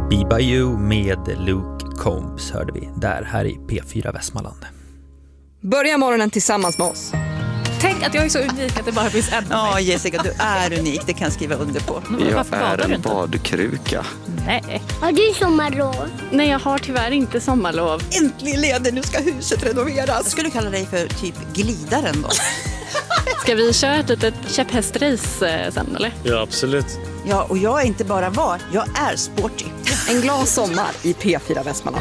Be By You med Luke Combs hörde vi där här i P4 Västmanland. Börja morgonen tillsammans med oss. Tänk att jag är så unik att det bara finns en. Ja, Jessica, du är unik. Det kan jag skriva under på. Jag är en badkruka. Nej. Har du sommarlov? Nej, jag har tyvärr inte sommarlov. Äntligen leder, nu ska huset renoveras. Jag skulle kalla dig för typ glidaren då. Ska vi köra ett litet käpphästrace sen, eller? Ja, absolut. Ja, och jag är inte bara jag är sporty. En glad sommar i P4 Västmanland.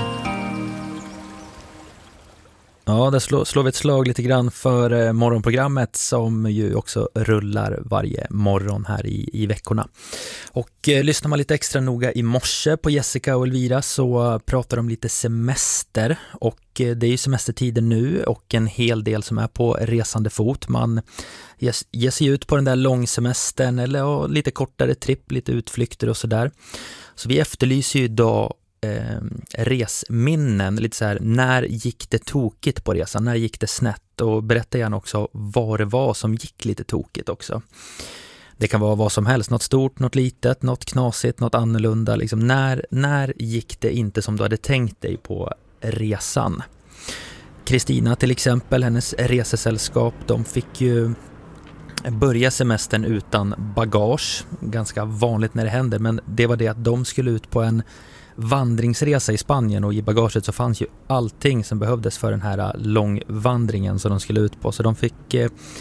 Ja, där slår vi ett slag lite grann för morgonprogrammet som ju också rullar varje morgon här i veckorna. Och lyssnar man lite extra noga i morse på Jessica och Elvira så pratar de lite semester. Och det är ju semestertider nu och en hel del som är på resande fot. Man ger sig ut på den där långsemestern eller lite kortare tripp, lite utflykter och sådär. Så vi efterlyser ju idag resminnen, lite så här, när gick det tokigt på resan, när gick det snett, och berätta gärna också vad det var som gick lite tokigt också. Det kan vara vad som helst, något stort, något litet, något knasigt, något annorlunda, liksom när gick det inte som du hade tänkt dig på resan. Kristina till exempel, hennes resesällskap, de fick ju börja semestern utan bagage, ganska vanligt när det händer, men det var det att de skulle ut på en vandringsresa i Spanien och i bagaget så fanns ju allting som behövdes för den här långvandringen som de skulle ut på. Så de fick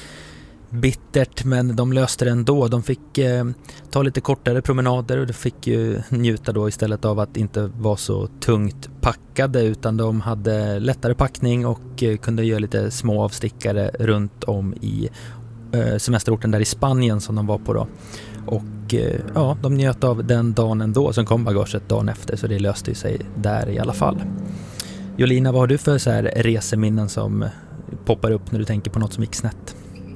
bittert, men de löste det ändå. De fick ta lite kortare promenader och de fick ju njuta då istället av att inte vara så tungt packade, utan de hade lättare packning och kunde göra lite små avstickare runt om i semesterorten där i Spanien som de var på då. Och ja, de njöt av den dagen ändå, som kom bagaget dagen efter, så det löste sig där i alla fall. Jolina, vad har du för så här reseminnen som poppar upp när du tänker på något som gick snett?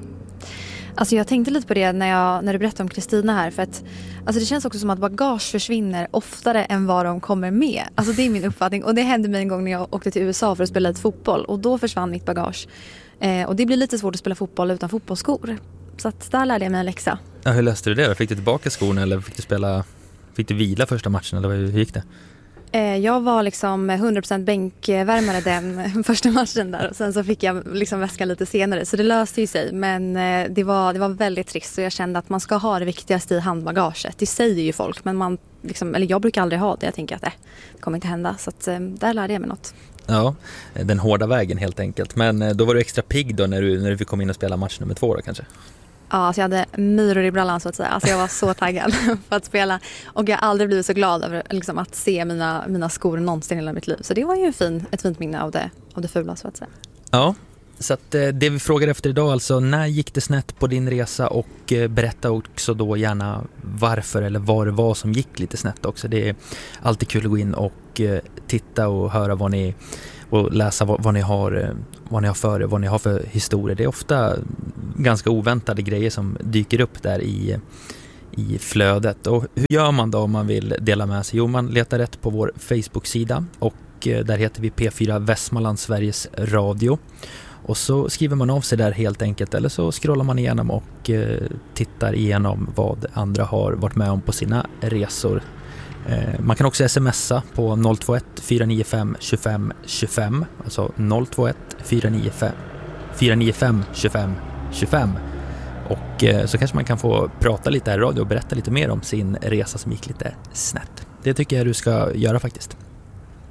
Alltså jag tänkte lite på det när du berättade om Kristina här, för att alltså det känns också som att bagage försvinner oftare än vad de kommer med. Alltså det är min uppfattning, och det hände mig en gång när jag åkte till USA för att spela lite fotboll, och då försvann mitt bagage. Och det blir lite svårt att spela fotboll utan fotbollsskor. Så att där lärde jag mig en läxa. Ja, hur löste du det då? Fick du tillbaka skorna eller fick du vila första matchen, eller hur gick det? Jag var liksom 100% bänkvärmare den första matchen där, och sen så fick jag liksom väskan lite senare, så det löste ju sig, men det var väldigt trist, och jag kände att man ska ha det viktigaste i handbagaget. Det säger ju folk, men man liksom, eller jag brukar aldrig ha det. Jag tänker att det kommer inte hända, så att där lärde jag mig något. Ja, den hårda vägen helt enkelt. Men då var du extra pigg då när du fick komma in och spela match nummer 2 då kanske? Ja, alltså jag hade myror i brallan så att säga. Alltså jag var så taggad för att spela. Och jag har aldrig blivit så glad över liksom, att se mina skor någonsin i hela mitt liv. Så det var ju ett fint minne av det fula så att säga. Ja, så att det vi frågar efter idag alltså, när gick det snett på din resa, och berätta också då gärna varför eller vad det var som gick lite snett också. Det är alltid kul att gå in och titta och höra och läsa vad ni har för historier. Det är ofta ganska oväntade grejer som dyker upp där i flödet. Och hur gör man då om man vill dela med sig? Jo, man letar rätt på vår Facebook-sida, och där heter vi P4 Västmanland Sveriges Radio. Och så skriver man av sig där helt enkelt, eller så scrollar man igenom och tittar igenom vad andra har varit med om på sina resor. Man kan också smsa på 021 495 25 25, alltså 021 495 25 25. Och så kanske man kan få prata lite här i radio och berätta lite mer om sin resa som gick lite snett. Det tycker jag du ska göra faktiskt.